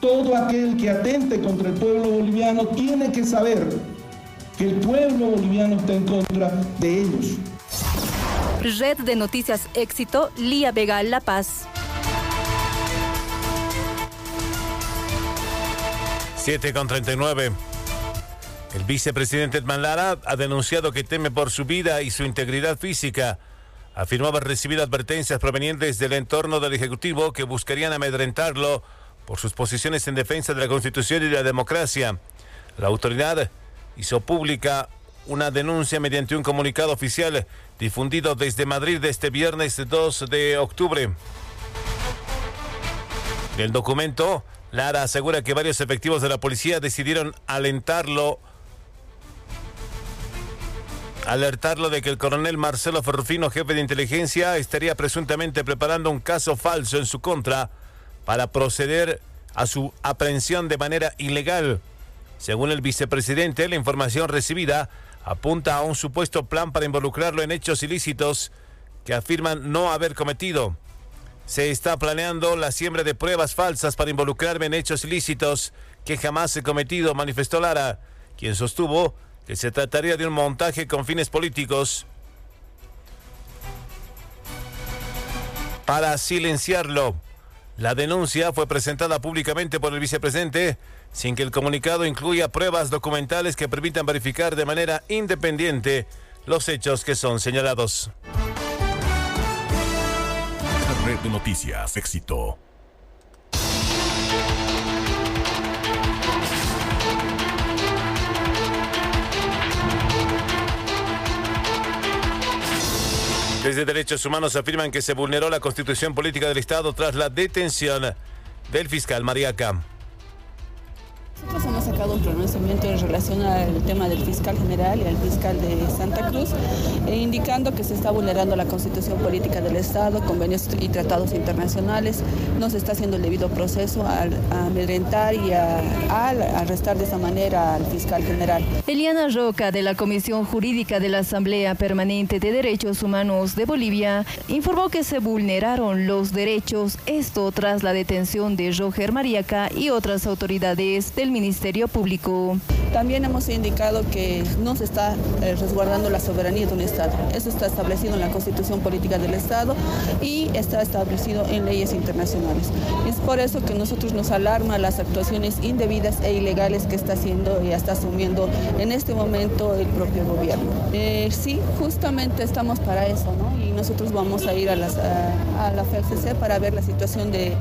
Todo aquel que atente contra el pueblo boliviano tiene que saber que el pueblo boliviano está en contra de ellos. Red de Noticias Éxito, Lía Vega, La Paz. 7:39. El vicepresidente Edman Lara ha denunciado que teme por su vida y su integridad física. Afirmó haber recibido advertencias provenientes del entorno del Ejecutivo que buscarían amedrentarlo por sus posiciones en defensa de la Constitución y de la democracia. La autoridad hizo pública una denuncia mediante un comunicado oficial difundido desde Madrid de este viernes 2 de octubre. En el documento, Lara asegura que varios efectivos de la policía decidieron alertarlo de que el coronel Marcelo Ferrufino, jefe de inteligencia, estaría presuntamente preparando un caso falso en su contra para proceder a su aprehensión de manera ilegal. Según el vicepresidente, la información recibida apunta a un supuesto plan para involucrarlo en hechos ilícitos que afirman no haber cometido. Se está planeando la siembra de pruebas falsas para involucrarme en hechos ilícitos que jamás he cometido, manifestó Lara, quien sostuvo que se trataría de un montaje con fines políticos para silenciarlo. La denuncia fue presentada públicamente por el vicepresidente sin que el comunicado incluya pruebas documentales que permitan verificar de manera independiente los hechos que son señalados. Red de Noticias Éxito. Desde Derechos Humanos afirman que se vulneró la Constitución Política del Estado tras la detención del fiscal Mariaca. Nosotros hemos sacado un pronunciamiento en relación al tema del fiscal general y al fiscal de Santa Cruz, indicando que se está vulnerando la Constitución Política del Estado, convenios y tratados internacionales. No se está haciendo el debido proceso a amedrentar y a arrestar de esa manera al fiscal general. Eliana Roca, de la Comisión Jurídica de la Asamblea Permanente de Derechos Humanos de Bolivia, informó que se vulneraron los derechos, esto tras la detención de Roger Mariaca y otras autoridades del Ministerio Público. También hemos indicado que no se está resguardando la soberanía de un Estado. Eso está establecido en la Constitución Política del Estado y está establecido en leyes internacionales. Es por eso que nosotros nos alarma las actuaciones indebidas e ilegales que está haciendo y está asumiendo en este momento el propio gobierno. Sí, justamente estamos para eso, ¿no? Y nosotros vamos a ir a la FELCC para ver la situación de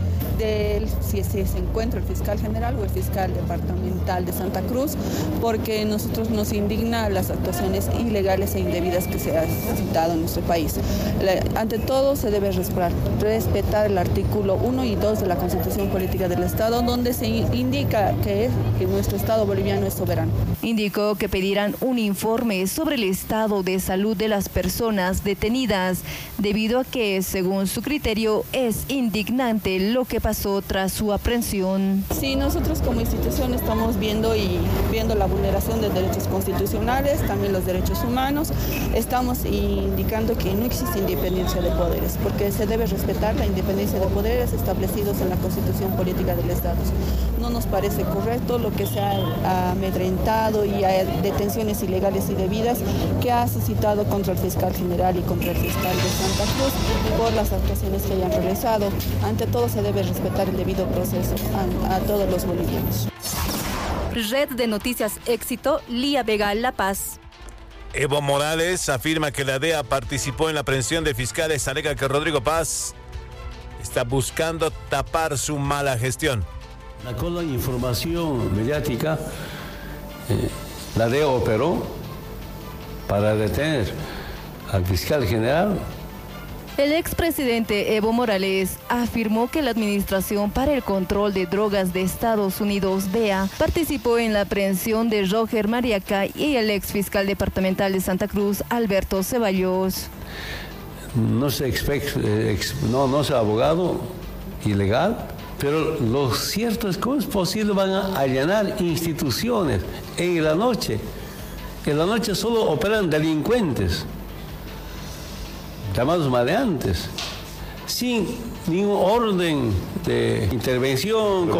si se encuentra el fiscal general o el fiscal departamental de Santa Cruz, porque nosotros nos indigna las actuaciones ilegales e indebidas que se han citado en nuestro país. Ante todo se debe respetar el artículo 1 y 2 de la Constitución Política del Estado, donde se indica que nuestro Estado boliviano es soberano. Indicó que pedirán un informe sobre el estado de salud de las personas detenidas, debido a que, según su criterio, es indignante lo que pasó tras su aprehensión. Sí, nosotros como institución estamos viendo la vulneración de derechos constitucionales, también los derechos humanos. Estamos indicando que no existe independencia de poderes, porque se debe respetar la independencia de poderes establecidos en la Constitución Política del Estado. No nos parece correcto lo que se ha amedrentado y hay detenciones ilegales y debidas que ha suscitado contra el fiscal general y contra el fiscal de Santa Cruz por las actuaciones que hayan realizado. Ante todo se debe respetar el debido proceso a todos los bolivianos. Red de Noticias Éxito, Lía Vega, La Paz. Evo Morales afirma que la DEA participó en la aprehensión de fiscales, alega que Rodrigo Paz está buscando tapar su mala gestión. Con la información mediática, la DEA operó para detener al fiscal general. El expresidente Evo Morales afirmó que la Administración para el Control de Drogas de Estados Unidos, DEA, participó en la aprehensión de Roger Mariaca y el exfiscal departamental de Santa Cruz, Alberto Ceballos. No soy abogado ilegal, pero lo cierto es que es posible, van a allanar instituciones en la noche. En la noche solo operan delincuentes, llamados maleantes, sin ningún orden de intervención.